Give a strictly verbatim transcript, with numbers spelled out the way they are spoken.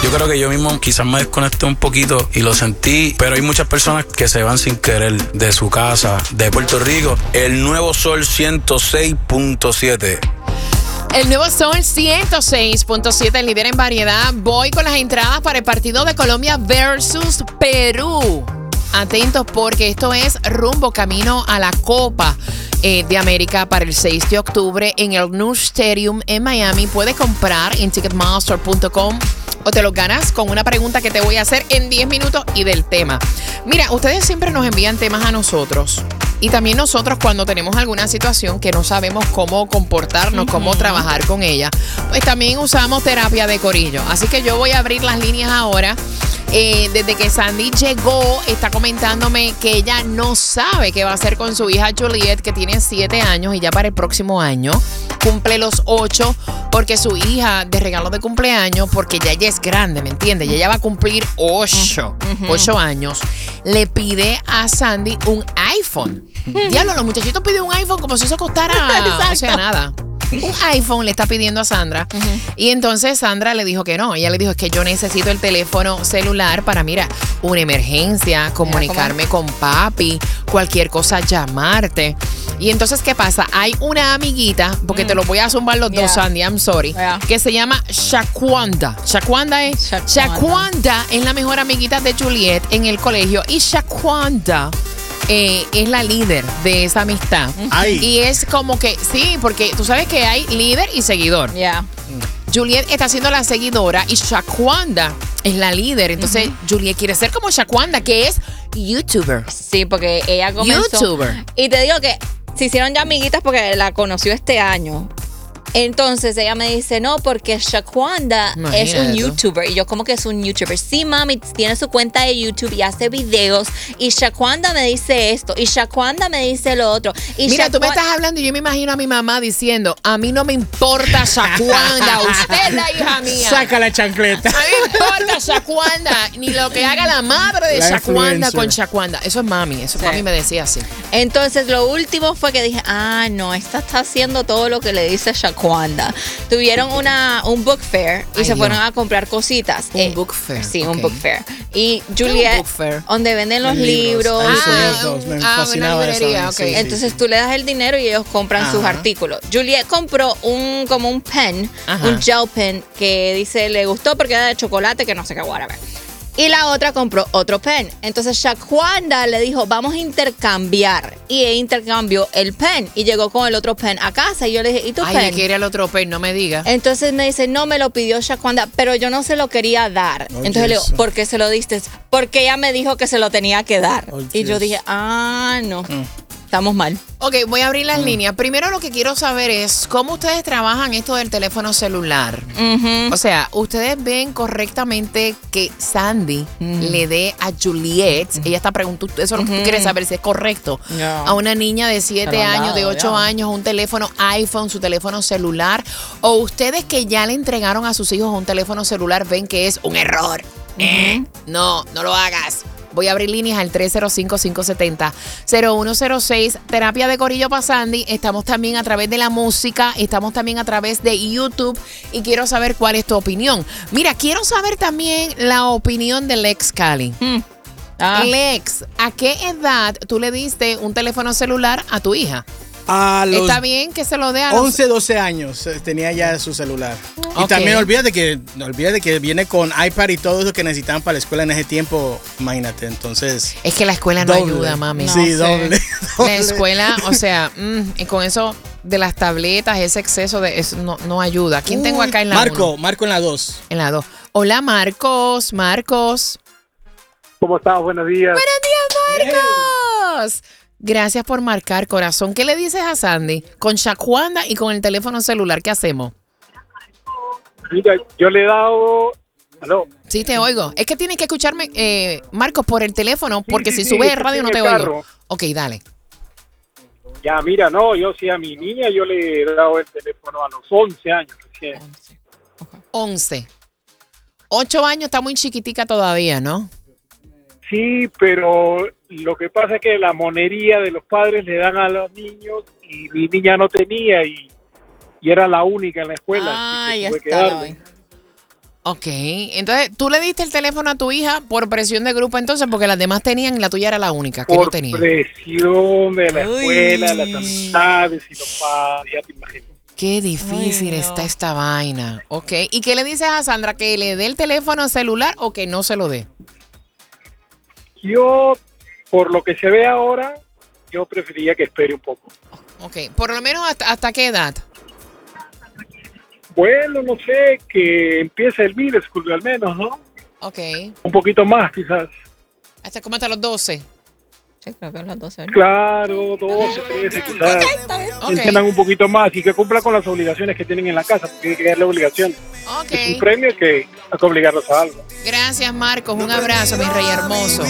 Yo creo que yo mismo quizás me desconecté un poquito y lo sentí, pero hay muchas personas que se van sin querer de su casa, de Puerto Rico. El Nuevo Sol ciento seis punto siete. El Nuevo Sol ciento seis punto siete, el líder en variedad. Voy con las entradas para el partido de Colombia versus Perú. Atentos porque esto es rumbo camino a la Copa eh, de América para el seis de octubre en el New Stadium en Miami. Puedes comprar en ticketmaster punto com o te lo ganas con una pregunta que te voy a hacer en diez minutos y del tema. Mira, ustedes siempre nos envían temas a nosotros. Y también nosotros cuando tenemos alguna situación que no sabemos cómo comportarnos, uh-huh. cómo trabajar con ella, pues también usamos terapia de corillo. Así que yo voy a abrir las líneas ahora. Eh, desde que Sandy llegó, está comentándome que ella no sabe qué va a hacer con su hija Juliet, que tiene siete años y ya para el próximo año cumple los ocho, porque su hija de regalo de cumpleaños, porque ya ella es grande, ¿me entiendes? Y ella va a cumplir ocho, uh-huh. ocho años, le pide a Sandy un iPhone. Uh-huh. Diablo, los muchachitos piden un iPhone como si eso costara, o sea, nada. Un iPhone le está pidiendo a Sandra. Uh-huh. Y entonces Sandra le dijo que no. Ella le dijo, es que yo necesito el teléfono celular para, mira, una emergencia, comunicarme con papi, cualquier cosa, llamarte. Y entonces, ¿qué pasa? Hay una amiguita, porque mm. te lo voy a zumbar los yeah. dos, Sandy, I'm sorry, yeah. que se llama Shaquanda. Shaquanda es Shaquanda. Shaquanda es la mejor amiguita de Juliet en el colegio. Y Shaquanda Eh, es la líder de esa amistad. Ay. Y es como que, sí, porque tú sabes que hay líder y seguidor. Yeah. Juliet está siendo la seguidora y Shaquanda es la líder. Entonces, uh-huh. Juliet quiere ser como Shaquanda, que es YouTuber. Sí, porque ella comenzó. YouTuber. Y te digo que se hicieron ya amiguitas porque la conoció este año. Entonces ella me dice, no, porque Shaquanda es un YouTuber. Y yo, ¿cómo que es un YouTuber? Sí, mami, tiene su cuenta de YouTube y hace videos. Y Shaquanda me dice esto. Y Shaquanda me dice lo otro. Y Mira, Shaquanda... tú me estás hablando y yo me imagino a mi mamá diciendo, a mí no me importa Shaquanda, usted es la hija mía. Saca la chancleta. A mí me importa Shaquanda, ni lo que haga la madre de la Shaquanda con Shaquanda. Eso es mami, eso sí. Mami me decía así. Entonces lo último fue que dije, ah, no, esta está haciendo todo lo que le dice Shaquanda. Tuvieron una, un book fair y Ay, se fueron Dios. a comprar cositas. Un eh, book fair. Sí, okay. un book fair. Y Juliet, donde venden los libros. libros. Ah, libros. Me ah, fascinaba una librería, eso. okay. Sí, Entonces sí, tú le das el dinero y ellos compran Ajá. sus artículos. Juliet compró un como un pen, Ajá. un gel pen que dice le gustó porque era de chocolate, que no sé qué guarda. Y la otra compró otro pen. Entonces Shaquanda le dijo, vamos a intercambiar. Y ella intercambió el pen. Y llegó con el otro pen a casa. Y yo le dije, ¿y tu Ay, pen? Ay, quiere el otro pen, no me diga. Entonces me dice, no, me lo pidió Shaquanda, pero yo no se lo quería dar. Oh, Entonces yes. le digo, ¿por qué se lo diste? Porque ella me dijo que se lo tenía que dar. Oh, y yes. yo dije, ah, no. Mm. Estamos mal. Ok, voy a abrir las mm. líneas. Primero lo que quiero saber es cómo ustedes trabajan esto del teléfono celular. Uh-huh. O sea, ustedes ven correctamente que Sandy uh-huh. le dé a Juliet, uh-huh. ella está preguntando, eso es lo que uh-huh. tú quieres saber si es correcto, yeah. a una niña de siete años, de ocho yeah. años, un teléfono iPhone, su teléfono celular, o ustedes que ya le entregaron a sus hijos un teléfono celular ven que es un error. Uh-huh. Eh, no, no lo hagas. Voy a abrir líneas al tres cero cinco, cinco siete cero, cero uno cero seis. Terapia de Corillo para Sandy. Estamos también a través de la música. Estamos también a través de YouTube. Y quiero saber cuál es tu opinión. Mira, quiero saber también la opinión de Lex Cali. Hmm. Ah. Lex, ¿a qué edad tú le diste un teléfono celular a tu hija? A los Está bien que se lo dé a los... once, doce años tenía ya su celular. Okay. Y también olvídate que, olvídate que viene con iPad y todo eso que necesitaban para la escuela en ese tiempo. Imagínate, entonces... Es que la escuela no doble. ayuda, mami. No, sí, doble, doble. La escuela, o sea, mmm, y con eso de las tabletas, ese exceso de eso no, no ayuda. ¿Quién Uy, tengo acá en la Marco, uno? Marco en la dos. En la dos. Hola, Marcos, Marcos. ¿Cómo estás? Buenos días. Buenos días, Marcos. Hey. Gracias por marcar, corazón. ¿Qué le dices a Sandy? Con Shaquanda y con el teléfono celular, ¿qué hacemos? Mira, yo le he dado... ¿Aló? Sí, te oigo. Es que tienes que escucharme, eh, Marcos, por el teléfono, porque sí, si sí, subes el radio no te oigo. Ok, dale. Ya, mira, no, yo sí a mi niña yo le he dado el teléfono a los once años. Recién. once. ocho años está muy chiquitica todavía, ¿no? Sí, pero lo que pasa es que la monería de los padres le dan a los niños y mi niña no tenía y, y era la única en la escuela. Ah, ya está. Ok, entonces tú le diste el teléfono a tu hija por presión de grupo entonces, porque las demás tenían y la tuya era la única que Por no tenía. presión de la Uy. escuela, las amistades y los padres, ya te imaginas. Qué difícil Ay, no. está esta vaina. Ok, ¿y qué le dices a Sandra? ¿Que le dé el teléfono celular o que no se lo dé? Yo, por lo que se ve ahora, yo preferiría que espere un poco. Ok, por lo menos hasta, ¿hasta qué edad? Bueno, no sé, que empiece el middle school al menos, ¿no? Ok, Un poquito más quizás. hasta como hasta los doce. Sí, creo que las doce. Claro, doce, trece quizás. Ok, Entiendan un poquito más y que cumplan con las obligaciones que tienen en la casa, porque hay que darle obligaciones. Es un ok. premio que hay que obligarlos a algo. Gracias, Marcos. Un abrazo, mi rey hermoso.